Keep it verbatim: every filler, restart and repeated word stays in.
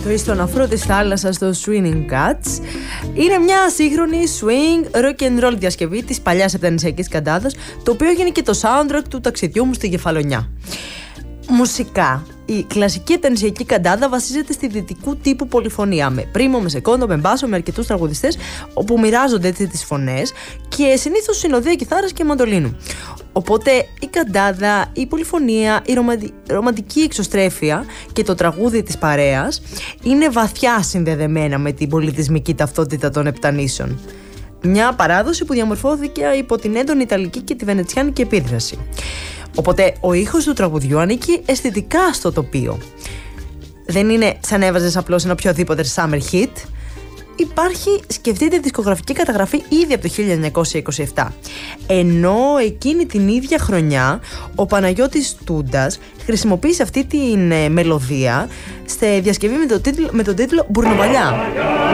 στον αφρό της θάλασσας, το Swinging Cats. Είναι μια σύγχρονη swing rock and roll διασκευή της παλιάς επτανησιακής καντάδας, το οποίο έγινε και το soundtrack του ταξιδιού μου στη Κεφαλονιά. Μουσικά, η κλασική επτανησιακή καντάδα βασίζεται στη δυτικού τύπου πολυφωνία, με πρίμο, με σεκόντο, με μπάσο, με αρκετούς τραγουδιστές, όπου μοιράζονται έτσι τις φωνές και συνήθως συνοδεία κιθάρας και μαντολίνου. Οπότε η καντάδα, η πολυφωνία, η ρομαντι... ρομαντική εξωστρέφεια και το τραγούδι της παρέας είναι βαθιά συνδεδεμένα με την πολιτισμική ταυτότητα των επτανήσεων. Μια παράδοση που διαμορφώθηκε υπό την έντονη ιταλική και τη βενετσιάνικη επίδραση. Οπότε ο ήχος του τραγουδιού ανήκει αισθητικά στο τοπίο. Δεν είναι σαν έβαζες απλώς ένα οποιοδήποτε summer hit. Υπάρχει, σκεφτείτε, δισκογραφική καταγραφή ήδη από το χίλια εννιακόσια είκοσι επτά. Ενώ εκείνη την ίδια χρονιά ο Παναγιώτης Τούντας χρησιμοποίησε αυτή την ε, μελωδία στη διασκευή με τον τίτλο, με τον τίτλο «Μπουρνοβαλιά».